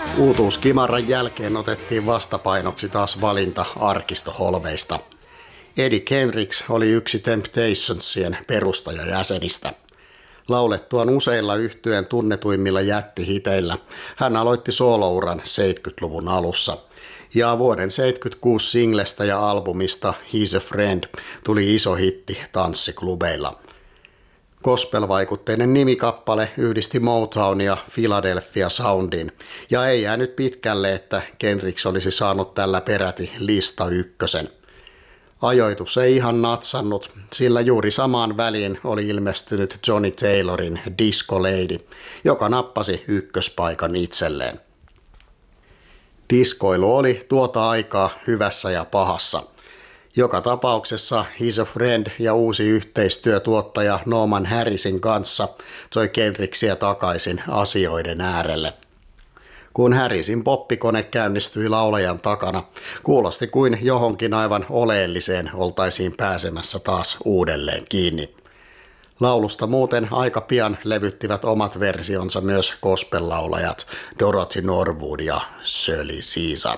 Uutuuskimaran jälkeen otettiin vastapainoksi taas valinta arkistoholveista. Eddie Kendricks oli yksi Temptationsien perustajajäsenistä. Laulettuaan useilla yhtyeen tunnetuimmilla jättihiteillä hän aloitti soolouran 70-luvun alussa. Ja vuoden 76 singlestä ja albumista He's a Friend tuli iso hitti tanssiklubeilla. Gospel-vaikutteinen nimikappale yhdisti Motown ja Philadelphia Soundin, ja ei jäänyt pitkälle, että Kendricks olisi saanut tällä peräti lista ykkösen. Ajoitus ei ihan natsannut, sillä juuri samaan väliin oli ilmestynyt Johnny Taylorin Disco Lady, joka nappasi ykköspaikan itselleen. Diskoilu oli tuota aikaa hyvässä ja pahassa. Joka tapauksessa He's a Friend ja uusi yhteistyötuottaja Norman Harrisin kanssa toi Kendricksia takaisin asioiden äärelle. Kun Harrisin poppikone käynnistyi laulajan takana, kuulosti kuin johonkin aivan oleelliseen oltaisiin pääsemässä taas uudelleen kiinni. Laulusta muuten aika pian levyttivät omat versionsa myös gospel-laulajat Dorothy Norwood ja Shirley Caesar.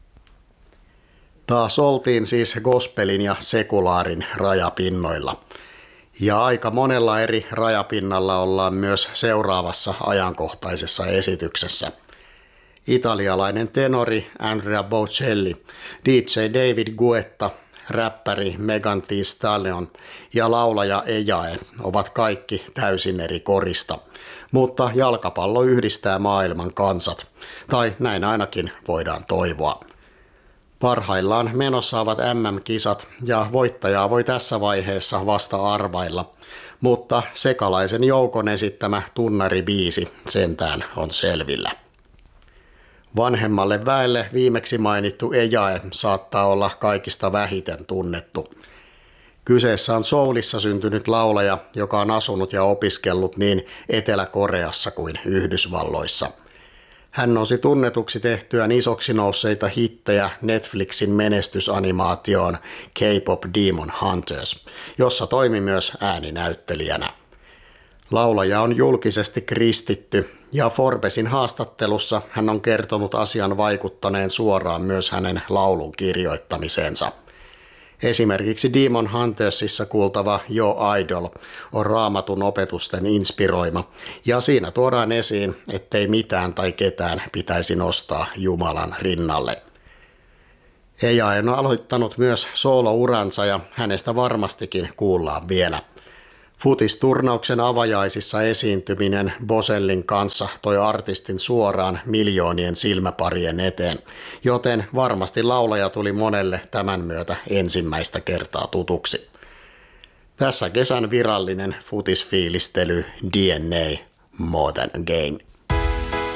Taas oltiin siis gospelin ja sekulaarin rajapinnoilla. Ja aika monella eri rajapinnalla ollaan myös seuraavassa ajankohtaisessa esityksessä. Italialainen tenori Andrea Bocelli, DJ David Guetta, räppäri Megan Thee Stallion ja laulaja Ejae ovat kaikki täysin eri korista. Mutta jalkapallo yhdistää maailman kansat, tai näin ainakin voidaan toivoa. Parhaillaan menossa ovat MM-kisat ja voittajaa voi tässä vaiheessa vasta arvailla, mutta sekalaisen joukon esittämä tunnaribiisi sentään on selvillä. Vanhemmalle väelle viimeksi mainittu Ejae saattaa olla kaikista vähiten tunnettu. Kyseessä on Soulissa syntynyt laulaja, joka on asunut ja opiskellut niin Etelä-Koreassa kuin Yhdysvalloissa. Hän nousi tunnetuksi tehtyään isoksi nousseita hittejä Netflixin menestysanimaatioon K-pop Demon Hunters, jossa toimi myös ääninäyttelijänä. Laulaja on julkisesti kristitty ja Forbesin haastattelussa hän on kertonut asian vaikuttaneen suoraan myös hänen laulun kirjoittamiseensa. Esimerkiksi Demon Huntersissa kuultava Your Idol on Raamatun opetusten inspiroima, ja siinä tuodaan esiin, ettei mitään tai ketään pitäisi nostaa Jumalan rinnalle. Ejae on aloittanut myös soolouransa ja hänestä varmastikin kuullaan vielä. Futisturnauksen avajaisissa esiintyminen Bosellin kanssa toi artistin suoraan miljoonien silmäparien eteen, joten varmasti laulaja tuli monelle tämän myötä ensimmäistä kertaa tutuksi. Tässä kesän virallinen futisfiilistely DNA More Than a Game.